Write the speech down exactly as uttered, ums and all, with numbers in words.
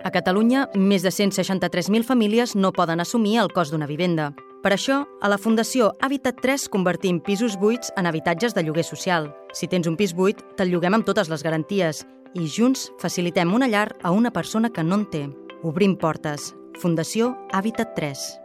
A Catalunya, més de cent seixanta-tres mil famílies no poden assumir el cost d'una vivenda. Per això, a la Fundació Habitat tres convertim pisos buits en habitatges de lloguer social. Si tens un pis buit, te'l lloguem amb totes les garanties i junts facilitem una llar a una persona que no en té. Obrim portes. Fundació Habitat tres.